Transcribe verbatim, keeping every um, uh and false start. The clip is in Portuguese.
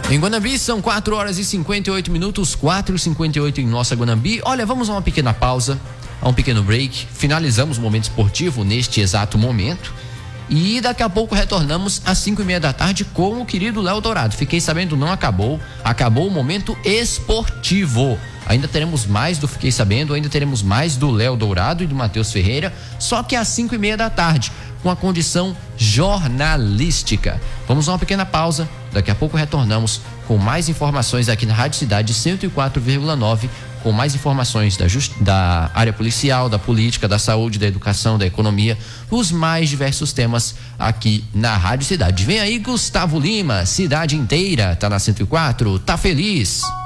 Em Guanambi são quatro horas e cinquenta e oito minutos, quatro e cinquenta e oito em nossa Guanambi. Olha, vamos a uma pequena pausa, a um pequeno break. Finalizamos o momento esportivo neste exato momento. E daqui a pouco retornamos às cinco e meia da tarde com o querido Léo Dourado. Fiquei sabendo, não acabou. Acabou o momento esportivo. Ainda teremos mais do Fiquei Sabendo, ainda teremos mais do Léo Dourado e do Matheus Ferreira, só que às cinco e meia da tarde, com a condição jornalística. Vamos a uma pequena pausa, daqui a pouco retornamos com mais informações aqui na Rádio Cidade cento e quatro vírgula nove, com mais informações da, just... da área policial, da política, da saúde, da educação, da economia, os mais diversos temas aqui na Rádio Cidade. Vem aí Gustavo Lima, cidade inteira, tá na cento e quatro, tá feliz.